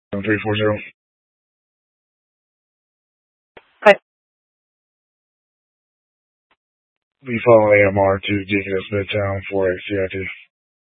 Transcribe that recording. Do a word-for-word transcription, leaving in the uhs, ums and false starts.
three four zero. Hi. Be following A M R to Deaconess Midtown for a C I T.